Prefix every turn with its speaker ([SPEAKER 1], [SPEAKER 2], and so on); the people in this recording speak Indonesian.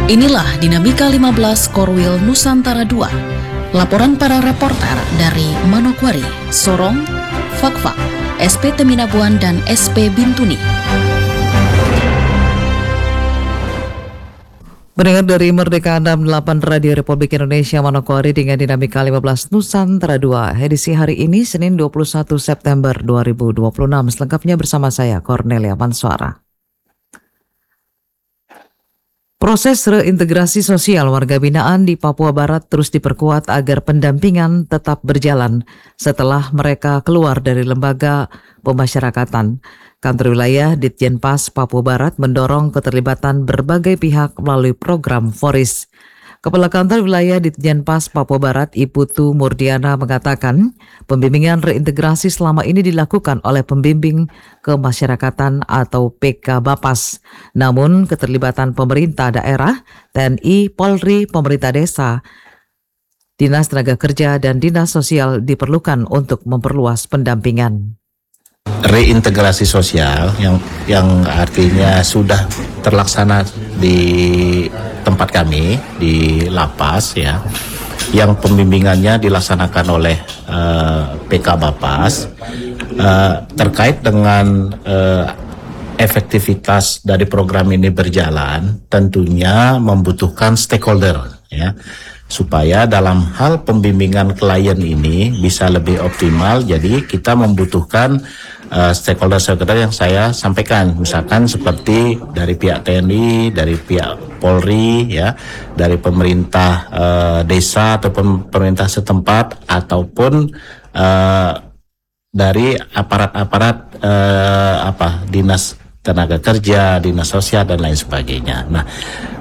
[SPEAKER 1] Inilah Dinamika 15 Korwil Nusantara 2. Laporan para reporter dari Manokwari, Sorong, Fakfak, SP Teminabuan, dan SP Bintuni.
[SPEAKER 2] Mendengar dari Merdeka 68 Radio Republik Indonesia Manokwari dengan Dinamika 15 Nusantara 2 edisi hari ini Senin 21 September 2026. Selengkapnya bersama saya Cornelia Manswara. Proses reintegrasi sosial warga binaan di Papua Barat terus diperkuat agar pendampingan tetap berjalan setelah mereka keluar dari lembaga pemasyarakatan. Kantor wilayah Ditjenpas Papua Barat mendorong keterlibatan berbagai pihak melalui program FORIS. Kepala Kantor Wilayah Ditjenpas Papua Barat, Iputu Murdiana, mengatakan pembimbingan reintegrasi selama ini dilakukan oleh pembimbing kemasyarakatan atau PK Bapas. Namun keterlibatan pemerintah daerah, TNI, Polri, pemerintah desa, Dinas Tenaga Kerja, dan Dinas Sosial diperlukan untuk memperluas pendampingan.
[SPEAKER 3] Reintegrasi sosial yang artinya sudah terlaksana di tempat kami di lapas ya, yang pembimbingannya dilaksanakan oleh PK Bapas terkait dengan efektivitas dari program ini berjalan tentunya membutuhkan stakeholder ya, supaya dalam hal pembimbingan klien ini bisa lebih optimal. Jadi kita membutuhkan stakeholder yang saya sampaikan, misalkan seperti dari pihak TNI, dari pihak Polri, ya, dari pemerintah desa ataupun pemerintah setempat, ataupun dari aparat-aparat Dinas Tenaga Kerja, Dinas Sosial, dan lain sebagainya. Nah,